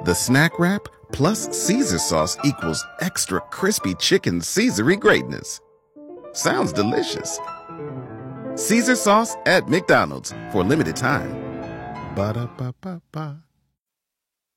The snack wrap plus Caesar sauce equals extra crispy chicken Caesary greatness. Sounds delicious. Caesar sauce at McDonald's for a limited time. Ba-da-ba-ba-ba.